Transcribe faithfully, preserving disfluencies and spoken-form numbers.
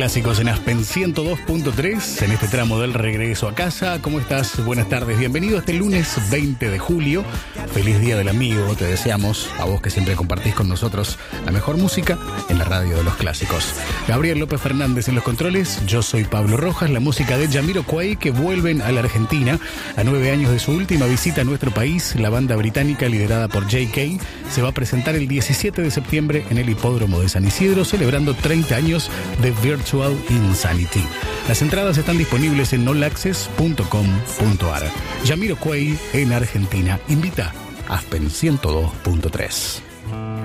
Clásicos en Aspen ciento dos punto tres, en este tramo del regreso a casa. ¿Cómo estás? Buenas tardes, bienvenido a este lunes veinte de julio. Feliz Día del Amigo, te deseamos, a vos que siempre compartís con nosotros la mejor música en la radio de los clásicos. Gabriel López Fernández en los controles, yo soy Pablo Rojas, la música de Jamiroquai, que vuelven a la Argentina. A nueve años de su última visita a nuestro país, la banda británica liderada por J K se va a presentar el diecisiete de septiembre en el Hipódromo de San Isidro, celebrando treinta años de Virtual Insanity. Las entradas están disponibles en all access punto com punto a r. Jamiroquai en Argentina invita a Aspen ciento dos punto tres.